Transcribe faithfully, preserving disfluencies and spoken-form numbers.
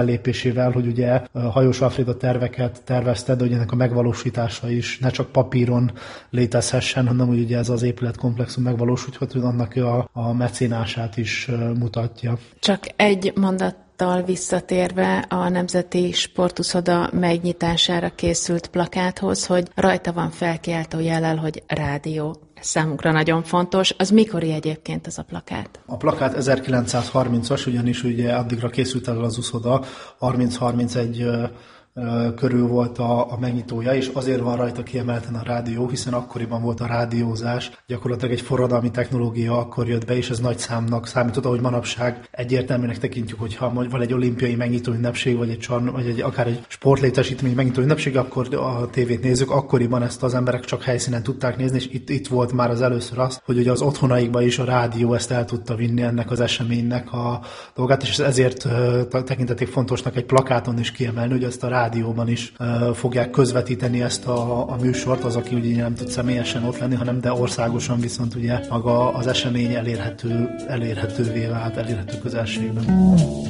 lépésével, hogy ugye Hajós Alfréd terveket tervezte, de hogy ennek a megvalósítása is ne csak papíron létezhessen, hanem hogy ugye ez az épületkomplexum megvalósíthat, hogy annak a, a mecénását is mutatja. Csak egy mondat visszatérve a Nemzeti Sportuszoda megnyitására készült plakáthoz, hogy rajta van felkiáltó jellel, hogy rádió. Ez számunkra nagyon fontos. Az mikori egyébként ez a plakát? A plakát ezerkilencszázharmincas, ugyanis ugye addigra készült el az uszoda, harminc-harmincegy körül volt a, a megnyitója, és azért van rajta kiemelten a rádió, hiszen akkoriban volt a rádiózás, gyakorlatilag egy forradalmi technológia akkor jött be, és ez nagy számnak számított, ahogy manapság egyértelműnek tekintjük, hogyha van egy olimpiai megnyitó ünnepség, vagy egy, csarn, vagy egy akár egy sportlétesítmény megnyitó ünnepség, akkor a tévét nézzük, akkoriban ezt az emberek csak helyszínen tudták nézni, és itt, itt volt már az először az, hogy ugye az otthonaikba is a rádió ezt el tudta vinni ennek az eseménynek a dolgát, és ezért tekintették fontosnak egy plakáton is kiemelni, hogy ezt a rádióban is uh, fogják közvetíteni ezt a, a műsort, az, aki ugye nem tud személyesen ott lenni, hanem de országosan viszont ugye maga az esemény elérhető, elérhetővé vált, elérhető közelségben.